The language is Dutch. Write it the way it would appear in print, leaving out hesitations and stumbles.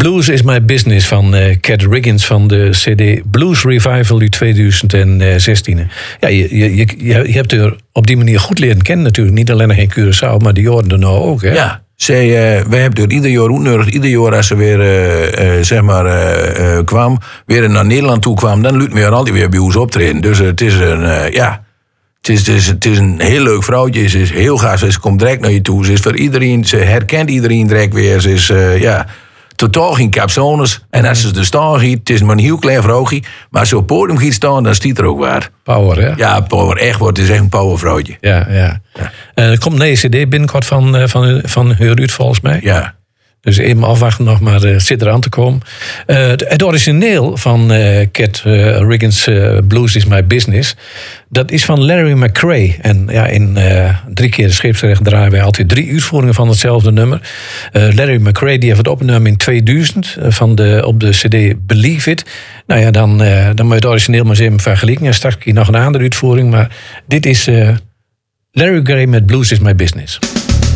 Blues is My Business van Cat Riggins van de CD Blues Revival uit 2016. Ja, je hebt er op die manier goed leren kennen natuurlijk. Niet alleen in Curaçao, maar die jaren daarna ook. Hè? Ja, wij hebben er ieder jaar uitgenodigd. Ieder jaar als ze weer kwam, weer naar Nederland toe kwam, dan liet we altijd weer bij ons optreden. Dus het is Het is een heel leuk vrouwtje. Ze is heel gaaf. Ze komt direct naar je toe. Ze is voor iedereen. Ze herkent iedereen direct weer. Ze is totaal geen capsones. En als ze er staan giet, het is maar een heel klein vrouwtje. Maar als ze op het podium giet staan, dan stiet er ook waar. Power, hè? Ja, power. Echt, het is echt een power vrouwtje. Ja. Er komt een CD binnenkort van Heurut, volgens mij. Ja. Dus even afwachten nog, maar het zit eraan te komen. Het origineel van Cat Riggins' Blues is My Business, dat is van Larry McCray. En ja, in 3 keer de Scheepsrecht draaien wij altijd 3 uitvoeringen van hetzelfde nummer. Larry McCray die heeft het opgenomen in 2000 op de CD Believe It. Nou ja, dan moet je het origineel maar eens even vergelijken. En straks nog een andere uitvoering, maar dit is Larry McCray met Blues is My Business.